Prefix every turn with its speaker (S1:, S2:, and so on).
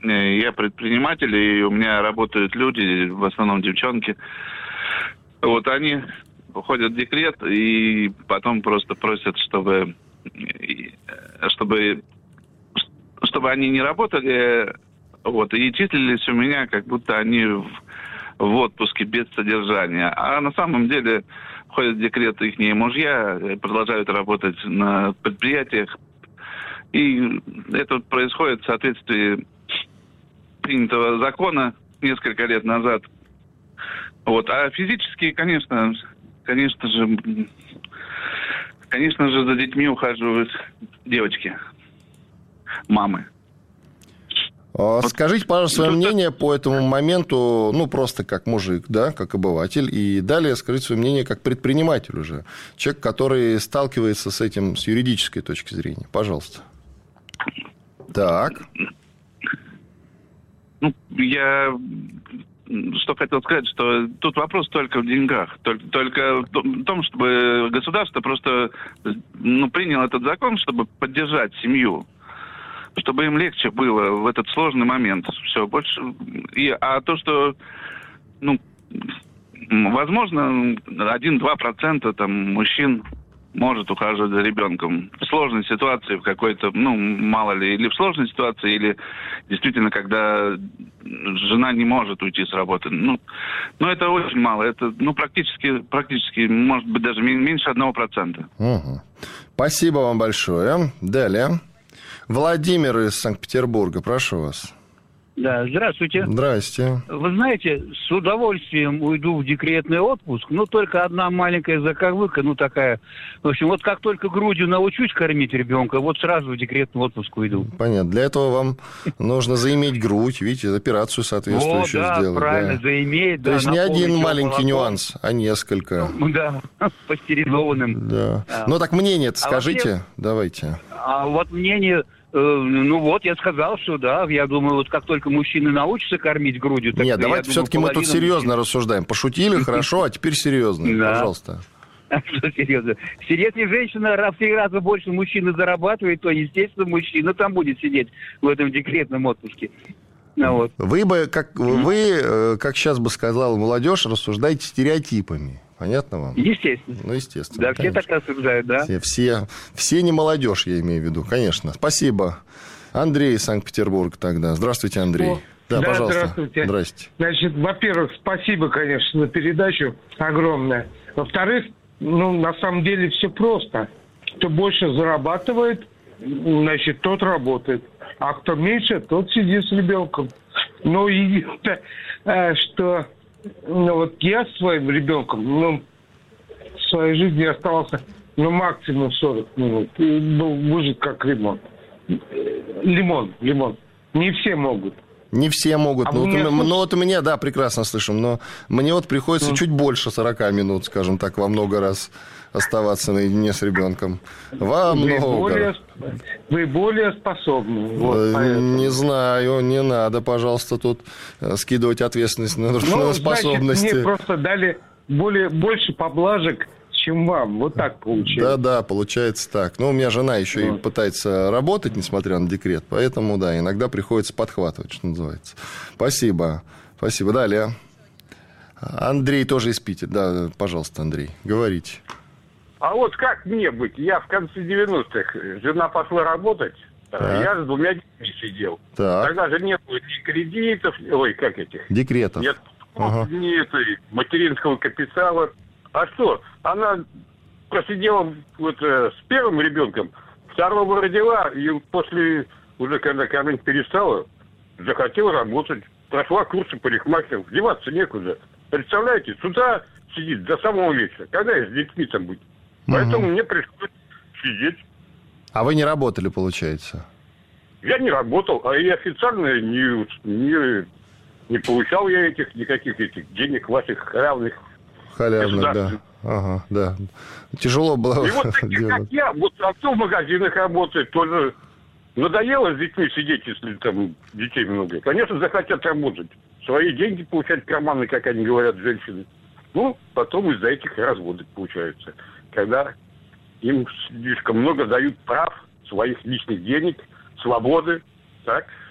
S1: я предприниматель, и у меня работают люди, в основном девчонки. Вот они уходят в декрет, и потом просто просят, чтобы они не работали, вот, и числились у меня, как будто они в отпуске без содержания. А на самом деле ходят в декрет их мужья, продолжают работать на предприятиях. И это происходит в соответствии принятого закона несколько лет назад. Вот. А физически, конечно же, за детьми ухаживают девочки, мамы.
S2: Скажите, пожалуйста, свое мнение по этому моменту, ну, просто как мужик, да, как обыватель, и далее скажите свое мнение как предприниматель уже, человек, который сталкивается с этим с юридической точки зрения. Пожалуйста. Так.
S1: Ну, я что хотел сказать, что тут вопрос только в деньгах, только в том, чтобы государство просто приняло этот закон, чтобы поддержать семью, чтобы им легче было в этот сложный момент. Все, больше. А то, что, возможно, 1-2% там мужчин может ухаживать за ребенком. В сложной ситуации, в какой-то, мало ли, или в сложной ситуации, или действительно, когда жена не может уйти с работы. Но это очень мало. Это, практически, может быть, даже меньше 1%.
S2: Угу. Спасибо вам большое. Далее. Владимир из Санкт-Петербурга, прошу вас.
S3: Да, здравствуйте.
S2: Здрасте.
S3: Вы знаете, с удовольствием уйду в декретный отпуск, но только одна маленькая заковыка, такая. В общем, вот как только грудью научусь кормить ребенка, вот сразу в декретный отпуск уйду.
S2: Понятно. Для этого вам нужно заиметь грудь, видите, операцию соответствующую сделать.
S3: Правильно, заиметь.
S2: То есть не один маленький нюанс, а несколько.
S3: Да, пастеризованным.
S2: Да. Так мнение-то скажите, давайте.
S3: А вот мнение... я сказал, что да, я думаю, вот как только мужчины научатся кормить грудью...
S2: Нет, давайте все-таки мы тут серьезно рассуждаем. Пошутили, хорошо, а теперь серьезно, пожалуйста.
S3: Что серьезно? Если женщина в 3 раза больше мужчины зарабатывает, то, естественно, мужчина там будет сидеть в этом декретном отпуске.
S2: Вы, как сейчас бы сказала молодежь, рассуждаете стереотипами. Понятно вам?
S3: Естественно.
S2: Естественно.
S3: Да, конечно. Все так рассуждают, да.
S2: Все не молодежь, я имею в виду, конечно. Спасибо. Андрей из Санкт-Петербурга тогда. Здравствуйте, Андрей. Да, пожалуйста. Здравствуйте.
S4: Значит, во-первых, спасибо, конечно, за передачу огромное. Во-вторых, на самом деле все просто. Кто больше зарабатывает, значит, тот работает. А кто меньше, тот сидит с ребенком. Что... я с своим ребенком, в своей жизни оставался, максимум 40 минут. И был выжат как лимон. Лимон. Не все могут.
S2: Не все могут. У меня, да, прекрасно слышим, но мне приходится чуть больше 40 минут, скажем так, во много раз оставаться наедине с ребенком.
S4: Вы более способны.
S2: Не знаю, не надо, пожалуйста, тут скидывать ответственность на способности.
S4: Значит, мне просто дали больше поблажек, чем вам. Вот так получается.
S2: Да, получается так. У меня жена еще и пытается работать, несмотря на декрет, поэтому, да, иногда приходится подхватывать, что называется. Спасибо. Далее. Андрей тоже из Питера. Да, пожалуйста, Андрей, говорите.
S5: А вот как мне быть? Я в конце 90-х, жена пошла работать, я с 2 детьми сидел.
S2: Так.
S5: Тогда же нет ни кредитов,
S2: декретов.
S5: Нет, ни материнского капитала. А что? Она просидела с первым ребенком, второго родила, и после, уже когда кормить перестала, захотела работать. Прошла курсы парикмахеров, деваться некуда. Представляете, с утра сидит до самого вечера. Когда я с детьми там буду? Поэтому мне пришлось сидеть.
S2: А вы не работали, получается?
S5: Я не работал, а и официально не получал я никаких денег ваших халявных.
S2: Да. Ага, да. Тяжело было.
S5: И вот таких, как я, кто в магазинах работает, тоже надоело с детьми сидеть, если там детей много. Конечно, захотят работать. Свои деньги получать в карманы, как они говорят, женщины. Потом из-за этих разводов получаются. Когда им слишком много дают прав, своих личных денег, свободы, так?